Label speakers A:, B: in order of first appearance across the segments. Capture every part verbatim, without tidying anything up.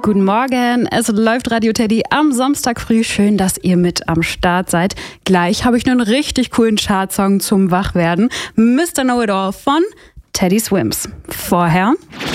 A: Guten Morgen, es läuft Radio Teddy am Samstag früh. Schön, dass ihr mit am Start seid. Gleich habe ich einen richtig coolen Chartsong zum Wachwerden. Mister Know-It-All von Teddy Swims. Vorher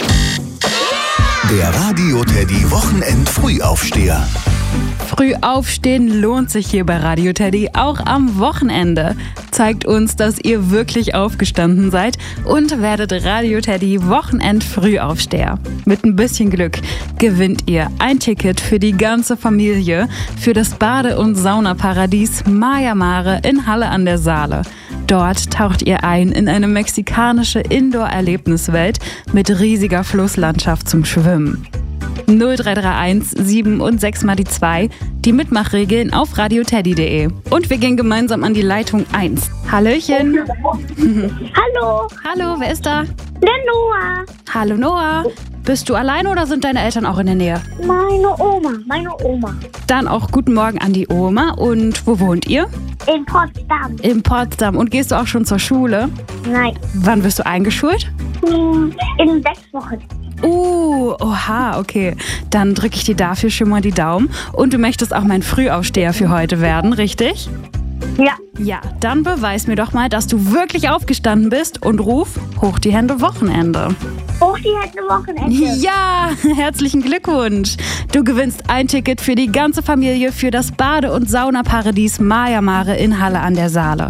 B: der Radio Teddy Wochenend Frühaufsteher.
A: Früh aufstehen lohnt sich hier bei Radio Teddy, auch am Wochenende. Zeigt uns, dass ihr wirklich aufgestanden seid und werdet Radio Teddy Wochenend Frühaufsteher. Mit ein bisschen Glück gewinnt ihr ein Ticket für die ganze Familie für das Bade- und Saunaparadies Maya Mare in Halle an der Saale. Dort taucht ihr ein in eine mexikanische Indoor-Erlebniswelt mit riesiger Flusslandschaft zum Schwimmen. null drei drei eins sieben und sechs mal die zwei, die Mitmachregeln auf radioteddy punkt de. Und wir gehen gemeinsam an die Leitung eins. Hallöchen.
C: Hallo,
A: Hallo, wer ist da?
C: der Noah.
A: Hallo Noah. Bist du alleine oder sind deine Eltern auch in der Nähe?
C: Meine Oma, meine Oma.
A: Dann auch guten Morgen an die Oma. Und wo wohnt ihr?
C: In Potsdam.
A: In Potsdam. Und gehst du auch schon zur Schule?
C: Nein,
A: Wann wirst du eingeschult?
C: hm, in sechs Wochen.
A: Uh, oha, okay. Dann drücke ich dir dafür schon mal die Daumen. Und du möchtest auch mein Frühaufsteher für heute werden, richtig?
C: Ja,
A: Ja, dann beweis mir doch mal, dass du wirklich aufgestanden bist und ruf hoch die Hände Wochenende.
C: auch die Hände Wochenende.
A: Ja, herzlichen Glückwunsch. Du gewinnst ein Ticket für die ganze Familie für das Bade- und Saunaparadies Maya Mare in Halle an der Saale.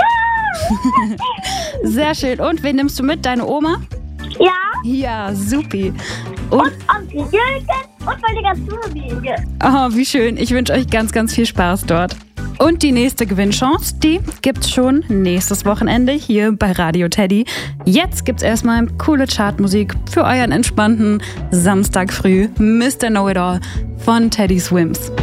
A: Sehr schön. Und wen nimmst du mit? Deine Oma?
C: Ja,
A: Ja, supi. Und,
C: und Onkel Jürgen und meine ganze Familie.
A: oh, wie schön. Ich wünsche euch ganz, ganz viel Spaß dort. Und die nächste Gewinnchance, die gibt's schon nächstes Wochenende hier bei Radio Teddy. Jetzt gibt's erstmal coole Chartmusik für euren entspannten Samstag früh. Mister Know-It-All von Teddy Swims.